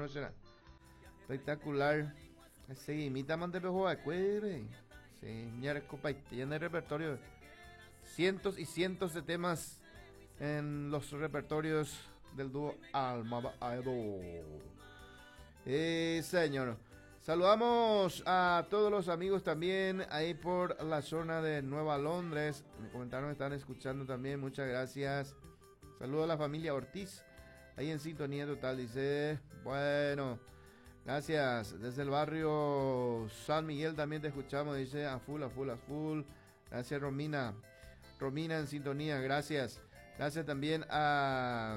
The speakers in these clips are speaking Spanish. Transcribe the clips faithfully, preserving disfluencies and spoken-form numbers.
será. Espectacular. Se imita Mantepejo de Cueve. Señor Copa, tiene repertorio. Cientos y cientos de temas en los repertorios del dúo Alma Aedo. Eh, señor. Saludamos a todos los amigos también ahí por la zona de Nueva Londres. Me comentaron que están escuchando también. Muchas gracias. Saludos a la familia Ortiz. Ahí en sintonía total. Dice, bueno, gracias. Desde el barrio San Miguel también te escuchamos. Dice, a full, a full, a full. Gracias, Romina. Romina en sintonía. Gracias. Gracias también a,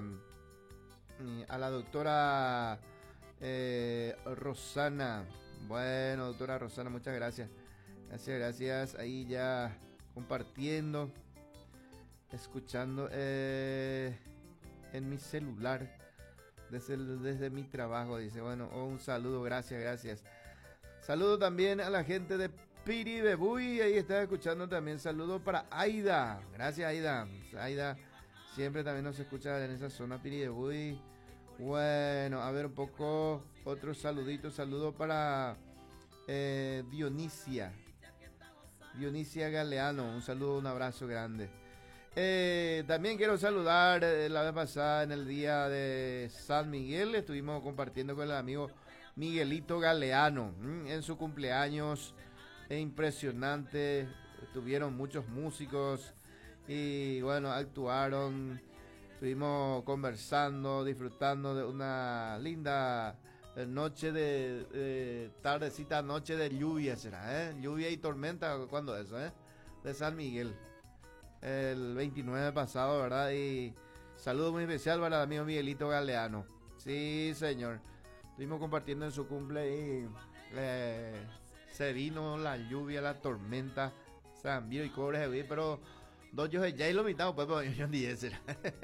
a la doctora... Eh, Rosana, bueno, doctora Rosana, muchas gracias, gracias, gracias, ahí ya compartiendo, escuchando eh, en mi celular, desde, el, desde mi trabajo, dice, bueno, oh, un saludo, gracias, gracias, saludo también a la gente de Piribebuy, ahí está escuchando también, saludo para Aida, gracias Aida, Aida siempre también nos escucha en esa zona Piribebuy. Bueno, a ver un poco, otro saludito, saludo para eh, Dionisia, Dionisia Galeano, un saludo, un abrazo grande. Eh, también quiero saludar, eh, la vez pasada en el día de San Miguel, estuvimos compartiendo con el amigo Miguelito Galeano, mmm, en su cumpleaños, eh, impresionante, tuvieron muchos músicos y bueno, actuaron. Estuvimos conversando, disfrutando de una linda noche de, de tardecita, noche de lluvia será, ¿eh? Lluvia y tormenta, ¿cuándo es eso, eh? De San Miguel, el veintinueve pasado, ¿verdad? Y saludo muy especial para el amigo Miguelito Galeano. Sí, señor. Estuvimos compartiendo en su cumple y eh, se vino la lluvia, la tormenta, San Viro y Cobre, pero... Dos yo ya y lo mitad, pues, pues yo ni ese.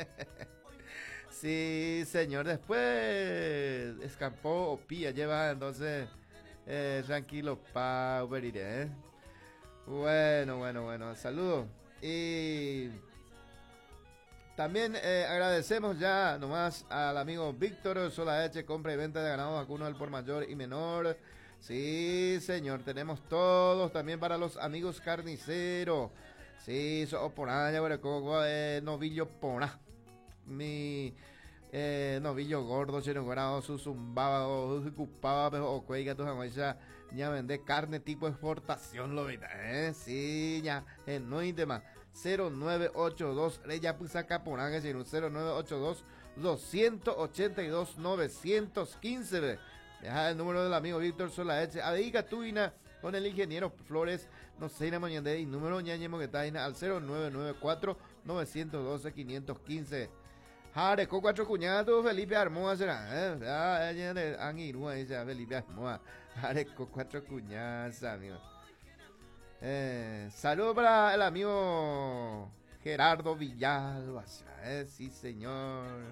Sí, señor. Después escapó Opía, lleva entonces eh, tranquilo pa Uberire, ¿eh? Bueno, bueno, bueno. Saludos. Y también eh, agradecemos ya nomás al amigo Víctor Solaeche, compra y venta de ganado vacuno al por mayor y menor. Sí, señor. Tenemos todos también para los amigos carniceros. Sí, so por allá, por eh, novillo porá. Mi eh, novillo gordo, chino grado, su zumbaba, o ocupaba, pero o cuelga tu jamaica, ya vende carne tipo exportación, lo ves, eh. Sí, ya, en no tema cero nueve ocho dos, ya pues acá por acá, cero nueve ocho dos, dos ocho dos, nueve uno cinco, deja el número del amigo Víctor Solaeche, adiga tuina. Con el ingeniero Flores, no sé, la mañana de número ñañemo que está ahí al cero nueve nueve cuatro, nueve uno dos, cinco uno cinco. Jare, con cuatro cuñados, Felipe Armoa será, ¿eh? Ah, ella de Anguirúa, dice Felipe Armoa. Jare, con cuatro cuñadas, amigo. Eh, saludo para el amigo Gerardo Villalba, ¿eh? Sí, señor.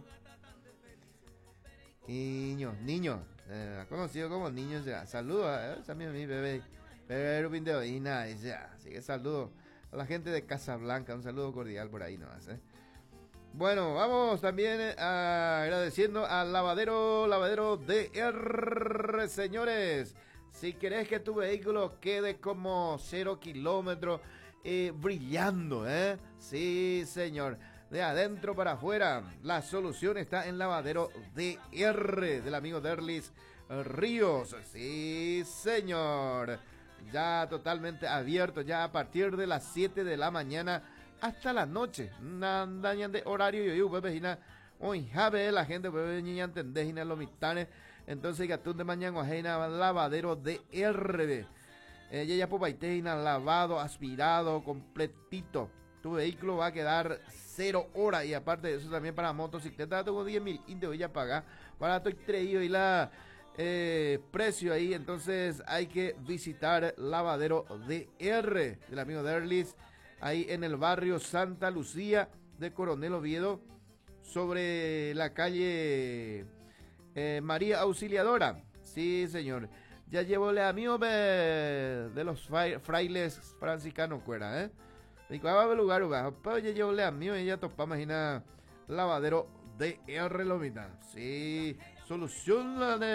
Niños, niños, eh, conocido como niños, ya. Saludos, eh, también a mi bebé, bebé Rubín de Oina, dice, así que saludos a la gente de Casablanca, un saludo cordial por ahí nomás, eh. Bueno, vamos también eh, agradeciendo al lavadero, lavadero D R, señores. Si querés que tu vehículo quede como cero kilómetros, eh, brillando, eh, sí, señor. De adentro para afuera, la solución está en Lavadero D R del amigo Derlis Ríos. Sí, señor. Ya totalmente abierto, ya a partir de las siete de la mañana hasta la noche. Nandañan de horario y yo, pues, hoy, jabe, la gente, pues, niña, entendés, lo mitanes. Entonces, gatún de mañana, Lavadero D R. Ella ya, pues, lavado, aspirado, completito. Tu vehículo va a quedar cero horas y aparte de eso también para motocicleta tengo diez mil y te voy a pagar barato y traído y la eh, precio ahí, entonces hay que visitar Lavadero D R del amigo Derlis ahí en el barrio Santa Lucía de Coronel Oviedo sobre la calle eh, María Auxiliadora. Sí, señor, ya llevo a mí de los frailes franciscanos cuera, eh y cuál lugar, pero ya yo le a mí, ella topa, imagina, Lavadero D R Lomita. Sí, solución la de